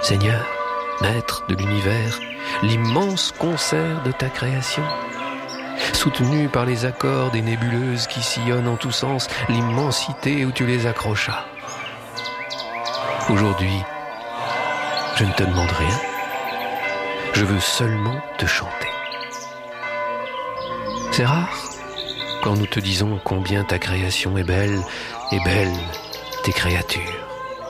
Seigneur, maître de l'univers, l'immense concert de ta création. Soutenu par les accords des nébuleuses qui sillonnent en tous sens l'immensité où tu les accrochas. Aujourd'hui, je ne te demande rien. Je veux seulement te chanter. C'est rare quand nous te disons combien ta création est belle tes créatures.